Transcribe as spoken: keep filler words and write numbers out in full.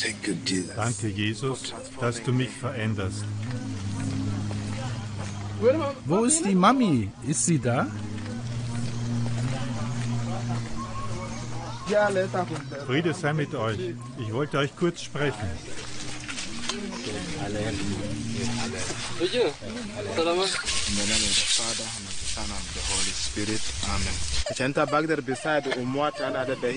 Danke, Jesus, dass du mich veränderst. Wo ist die Mami? Ist sie da? Friede sei mit euch. Ich wollte euch kurz sprechen. In the name of the Father, and of the Son, and of the Holy Spirit. Amen.